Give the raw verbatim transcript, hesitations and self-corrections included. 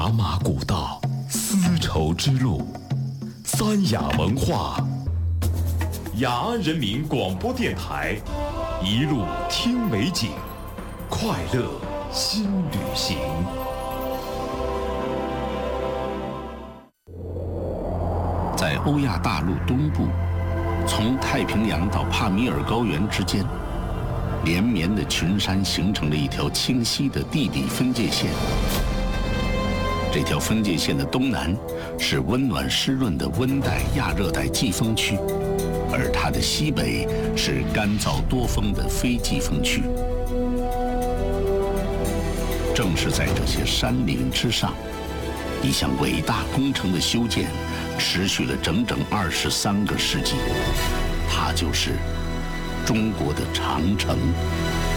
茶马古道，丝绸之路，三雅文化。雅安人民广播电台，一路听美景，快乐新旅行。 在欧亚大陆东部，从太平洋到帕米尔高原之间，连绵的群山形成了一条清晰的地理分界线。这条分界线的东南是温暖湿润的温带亚热带季风区，而它的西北是干燥多风的非季风区。正是在这些山岭之上，一项伟大工程的修建持续了整整二十三个世纪，它就是中国的长城。